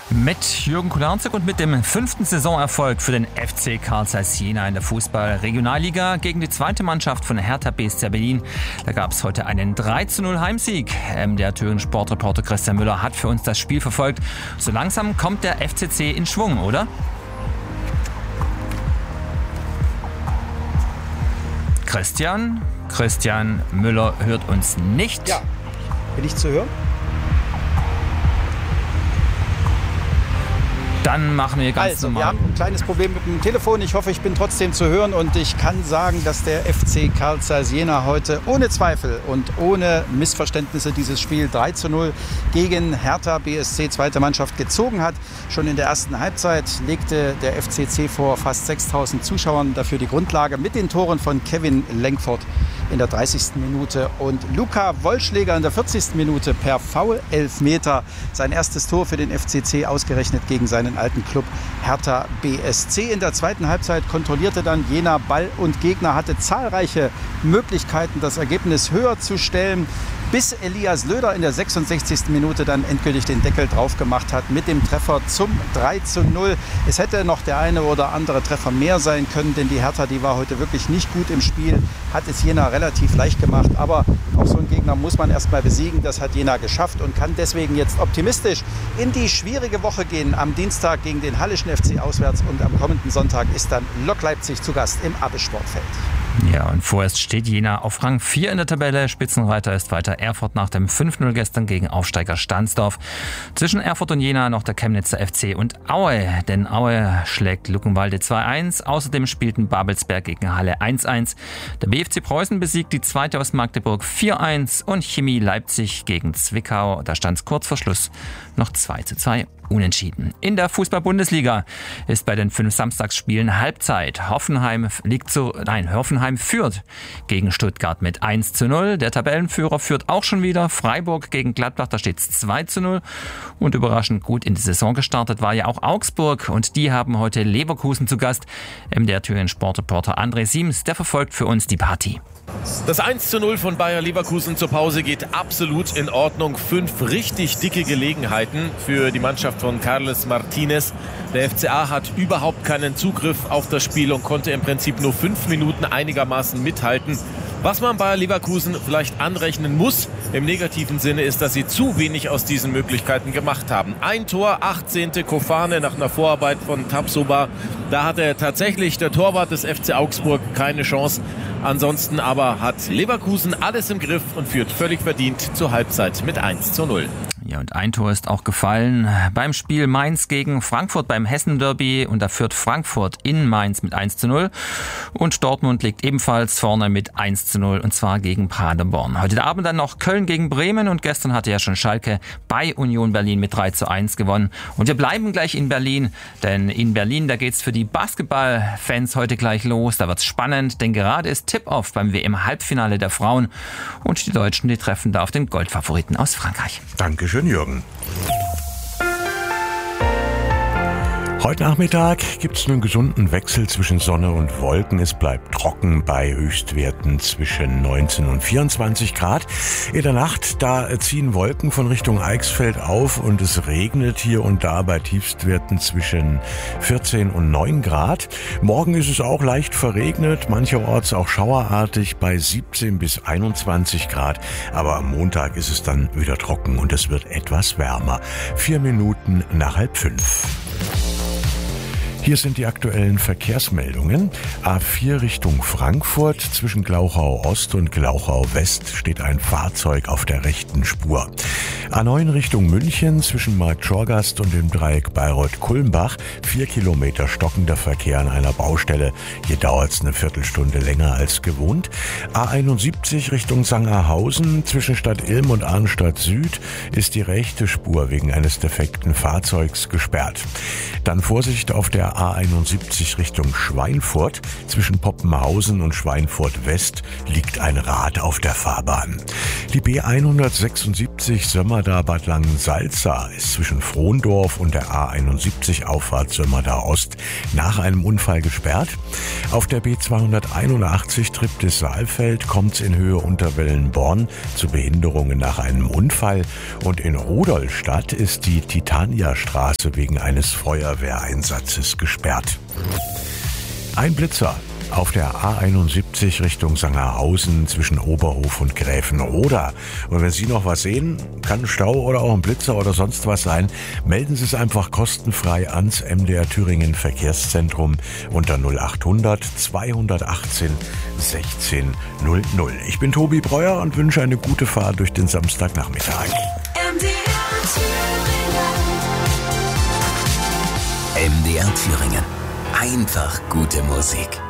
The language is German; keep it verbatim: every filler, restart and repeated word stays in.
Mit Jürgen Kularczyk und mit dem fünften Saisonerfolg für den F C Carl Zeiss Jena in der Fußball-Regionalliga gegen die zweite Mannschaft von Hertha B S C Berlin. Da gab es heute einen drei zu null Heimsieg. Der Thüringen Sportreporter Christian Müller hat für uns das Spiel verfolgt. So langsam kommt der F C C in Schwung, oder? Christian? Christian Müller hört uns nicht. Ja, bin ich zu hören? Dann machen wir ganz also, normal. Wir haben ein kleines Problem mit dem Telefon. Ich hoffe, ich bin trotzdem zu hören. Und ich kann sagen, dass der F C Carl Zeiss Jena heute ohne Zweifel und ohne Missverständnisse dieses Spiel drei zu null gegen Hertha B S C, zweite Mannschaft, gezogen hat. Schon in der ersten Halbzeit legte der F C C vor fast sechstausend Zuschauern dafür die Grundlage mit den Toren von Kevin Lenkford in der dreißigsten Minute und Luca Wollschläger in der vierzigsten Minute per Foul-Elfmeter. Sein erstes Tor für den F C C, ausgerechnet gegen seinen alten Club Hertha B S C. In der zweiten Halbzeit kontrollierte dann Jena Ball und Gegner, hatte zahlreiche Möglichkeiten, das Ergebnis höher zu stellen, bis Elias Löder in der sechsundsechzigsten Minute dann endgültig den Deckel drauf gemacht hat mit dem Treffer zum drei zu null. Es hätte noch der eine oder andere Treffer mehr sein können, denn die Hertha, die war heute wirklich nicht gut im Spiel, hat es Jena relativ leicht gemacht. Aber auch so einen Gegner muss man erst mal besiegen. Das hat Jena geschafft und kann deswegen jetzt optimistisch in die schwierige Woche gehen. Am Dienstag gegen den Hallischen F C auswärts und am kommenden Sonntag ist dann Lok Leipzig zu Gast im Abel-Sportfeld. Ja, und vorerst steht Jena auf Rang vier in der Tabelle. Spitzenreiter ist weiter Erfurt nach dem fünf null gestern gegen Aufsteiger Stahnsdorf. Zwischen Erfurt und Jena noch der Chemnitzer F C und Aue. Denn Aue schlägt Luckenwalde zwei eins. Außerdem spielten Babelsberg gegen Halle eins eins. Der B F C Preußen besiegt die zweite aus Magdeburg vier eins. Und Chemie Leipzig gegen Zwickau. Da stand es kurz vor Schluss noch zwei zu zwei. Unentschieden. In der Fußball-Bundesliga ist bei den fünf Samstagsspielen Halbzeit. Hoffenheim liegt zu, nein, Hoffenheim führt gegen Stuttgart mit eins zu null. Der Tabellenführer führt auch schon wieder. Freiburg gegen Gladbach, da steht es zwei zu null. Und überraschend gut in die Saison gestartet war ja auch Augsburg. Und die haben heute Leverkusen zu Gast. M D R Thüringen Sportreporter André Siems, der verfolgt für uns die Partie. Das eins zu null von Bayer Leverkusen zur Pause geht absolut in Ordnung. Fünf richtig dicke Gelegenheiten für die Mannschaft von Carles Martinez. Der F C A hat überhaupt keinen Zugriff auf das Spiel und konnte im Prinzip nur fünf Minuten einigermaßen mithalten. Was man Bayer Leverkusen vielleicht anrechnen muss, im negativen Sinne, ist, dass sie zu wenig aus diesen Möglichkeiten gemacht haben. Ein Tor, achtzehnte Kofane nach einer Vorarbeit von Tapsoba. Da hatte tatsächlich der Torwart des F C Augsburg keine Chance. Ansonsten aber hat Leverkusen alles im Griff und führt völlig verdient zur Halbzeit mit eins zu null. Ja, und ein Tor ist auch gefallen beim Spiel Mainz gegen Frankfurt beim Hessen-Derby. Und da führt Frankfurt in Mainz mit eins zu null. Und Dortmund liegt ebenfalls vorne mit eins zu null, und zwar gegen Paderborn. Heute Abend dann noch Köln gegen Bremen. Und gestern hatte ja schon Schalke bei Union Berlin mit drei zu eins gewonnen. Und wir bleiben gleich in Berlin, denn in Berlin, da geht's für die Basketballfans heute gleich los. Da wird's spannend, denn gerade ist Tip-Off beim W M-Halbfinale der Frauen. Und die Deutschen, die treffen da auf den Goldfavoriten aus Frankreich. Dankeschön, Jürgen. Heute Nachmittag gibt es einen gesunden Wechsel zwischen Sonne und Wolken. Es bleibt trocken bei Höchstwerten zwischen neunzehn und vierundzwanzig Grad. In der Nacht, da ziehen Wolken von Richtung Eichsfeld auf und es regnet hier und da bei Tiefstwerten zwischen vierzehn und neun Grad. Morgen ist es auch leicht verregnet, mancherorts auch schauerartig bei siebzehn bis einundzwanzig Grad. Aber am Montag ist es dann wieder trocken und es wird etwas wärmer. Vier Minuten nach halb fünf. Hier sind die aktuellen Verkehrsmeldungen. A vier Richtung Frankfurt. Zwischen Glauchau Ost und Glauchau West steht ein Fahrzeug auf der rechten Spur. A neun Richtung München. Zwischen Markt Schorgast und dem Dreieck Bayreuth-Kulmbach. Vier Kilometer stockender Verkehr an einer Baustelle. Hier dauert es eine Viertelstunde länger als gewohnt. A einundsiebzig Richtung Sangerhausen. Zwischen Stadt Ilm und Arnstadt Süd ist die rechte Spur wegen eines defekten Fahrzeugs gesperrt. Dann Vorsicht auf der A einundsiebzig Richtung Schweinfurt. Zwischen Poppenhausen und Schweinfurt West liegt ein Rad auf der Fahrbahn. Die B hundertsechsundsiebzig Sömmer Sömmerda-Bad Langensalza ist zwischen Frohndorf und der A einundsiebzig Auffahrt Sömmerda-Ost nach einem Unfall gesperrt. Auf der B zweihunderteinundachtzig Triptis-Saalfeld kommt es in Höhe Unterwellenborn zu Behinderungen nach einem Unfall. Und in Rudolstadt ist die Titania-Straße wegen eines Feuerwehreinsatzes gesperrt. Ein Blitzer auf der A einundsiebzig Richtung Sangerhausen zwischen Oberhof und Gräfenroda. Und wenn Sie noch was sehen, kann ein Stau oder auch ein Blitzer oder sonst was sein, melden Sie es einfach kostenfrei ans M D R Thüringen Verkehrszentrum unter null achthundert zweihundertachtzehn sechzehn null null. Ich bin Tobi Breuer und wünsche eine gute Fahrt durch den Samstagnachmittag. M D R Thüringen. M D R Thüringen. Einfach gute Musik.